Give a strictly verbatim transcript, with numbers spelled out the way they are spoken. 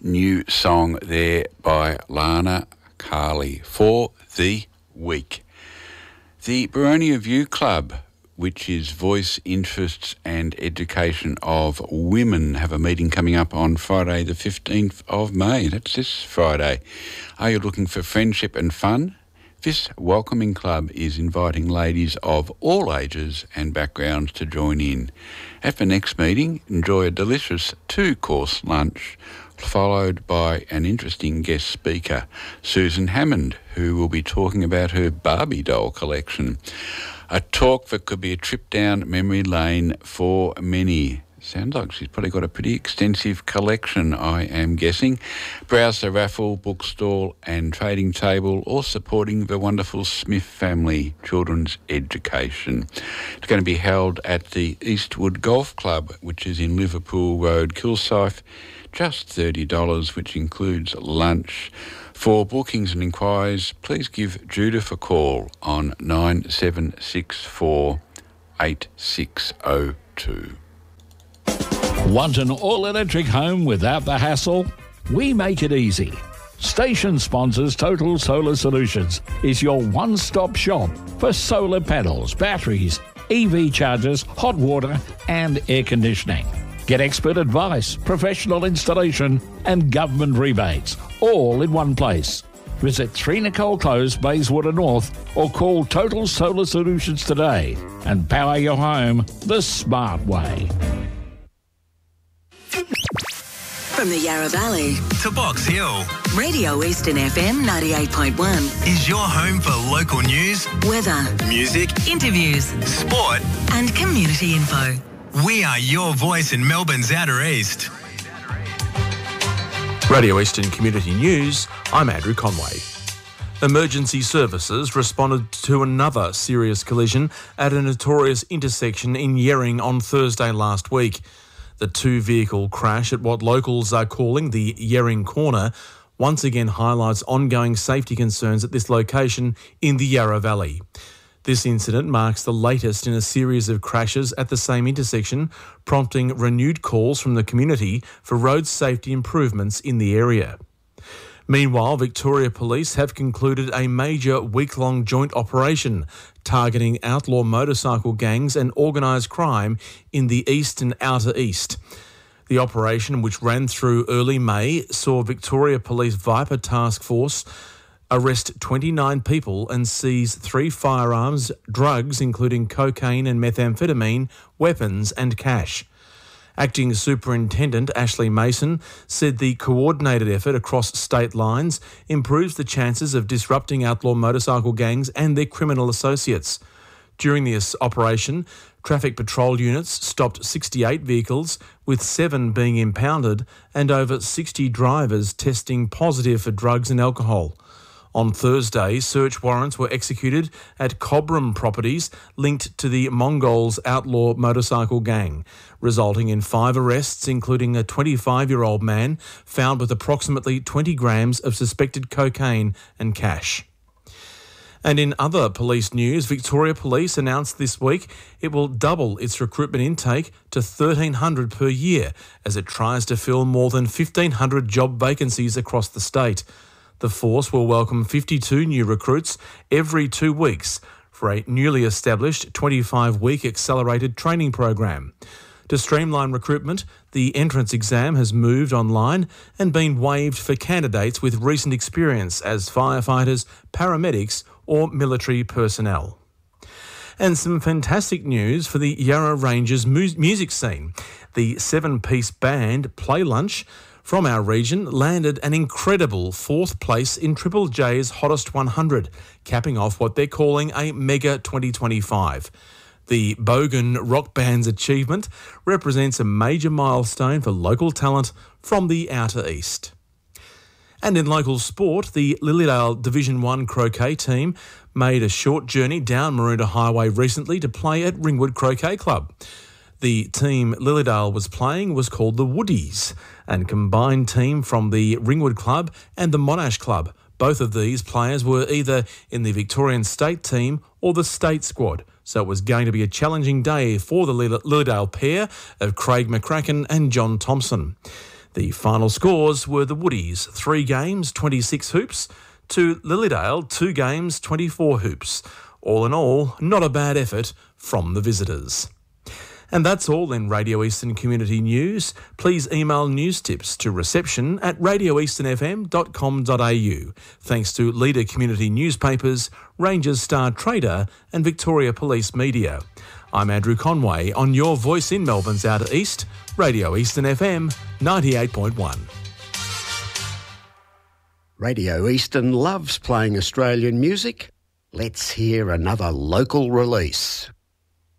new song there by Lana Carley for the week. The Boronia View Club, which is voice, interests and education of women, have a meeting coming up on Friday the fifteenth of May. That's this Friday. Are you looking for friendship and fun? This welcoming club is inviting ladies of all ages and backgrounds to join in. At the next meeting, enjoy a delicious two-course lunch, followed by an interesting guest speaker, Susan Hammond, who will be talking about her Barbie doll collection. A talk that could be a trip down memory lane for many. Sounds like she's probably got a pretty extensive collection, I am guessing. Browse the raffle, bookstall and trading table, all supporting the wonderful Smith family children's education. It's going to be held at the Eastwood Golf Club, which is in Liverpool Road, Kilsyth. Just thirty dollars, which includes lunch. For bookings and inquiries, please give Judith a call on nine seven six four, eight six zero two. Want an all-electric home without the hassle? We make it easy. Station sponsors Total Solar Solutions is your one-stop shop for solar panels, batteries, E V chargers, hot water and air conditioning. Get expert advice, professional installation and government rebates, all in one place. Visit three Nicole Close, Bayswater North, or call Total Solar Solutions today and power your home the smart way. From the Yarra Valley to Box Hill, Radio Eastern F M ninety-eight point one is your home for local news, weather, music, interviews, sport and community info. We are your voice in Melbourne's Outer East. Radio Eastern Community News, I'm Andrew Conway. Emergency services responded to another serious collision at a notorious intersection in Yering on Thursday last week. The two-vehicle crash at what locals are calling the Yering Corner once again highlights ongoing safety concerns at this location in the Yarra Valley. This incident marks the latest in a series of crashes at the same intersection, prompting renewed calls from the community for road safety improvements in the area. Meanwhile, Victoria Police have concluded a major week-long joint operation targeting outlaw motorcycle gangs and organised crime in the east and outer east. The operation, which ran through early May, saw Victoria Police Viper Task Force arrest twenty-nine people and seize three firearms, drugs including cocaine and methamphetamine, weapons and cash. Acting Superintendent Ashley Mason said the coordinated effort across state lines improves the chances of disrupting outlaw motorcycle gangs and their criminal associates. During this operation, traffic patrol units stopped sixty-eight vehicles, with seven being impounded and over sixty drivers testing positive for drugs and alcohol. On Thursday, search warrants were executed at Cobram properties linked to the Mongols outlaw motorcycle gang, resulting in five arrests, including a twenty-five-year-old man found with approximately twenty grams of suspected cocaine and cash. And in other police news, Victoria Police announced this week it will double its recruitment intake to thirteen hundred per year as it tries to fill more than fifteen hundred job vacancies across the state. The force will welcome fifty-two new recruits every two weeks for a newly established twenty-five-week accelerated training program. To streamline recruitment, the entrance exam has moved online and been waived for candidates with recent experience as firefighters, paramedics or military personnel. And some fantastic news for the Yarra Ranges mu- music scene. The seven-piece band Play Lunch from our region landed an incredible fourth place in Triple J's Hottest one hundred, capping off what they're calling a Mega twenty twenty-five. The Bogan Rock Band's achievement represents a major milestone for local talent from the Outer East. And in local sport, the Lilydale Division one croquet team made a short journey down Maroondah Highway recently to play at Ringwood Croquet Club. The team Lilydale was playing was called the Woodies, and combined team from the Ringwood Club and the Monash Club. Both of these players were either in the Victorian state team or the state squad, so it was going to be a challenging day for the Lilydale pair of Craig McCracken and John Thompson. The final scores were the Woodies, three games, twenty-six hoops, to Lilydale, two games, twenty-four hoops. All in all, not a bad effort from the visitors. And that's all in Radio Eastern Community News. Please email news tips to reception at radio eastern f m dot com dot a u. Thanks to Leader Community Newspapers, Rangers Star Trader and Victoria Police Media. I'm Andrew Conway on your voice in Melbourne's Outer East, Radio Eastern F M ninety-eight point one. Radio Eastern loves playing Australian music. Let's hear another local release.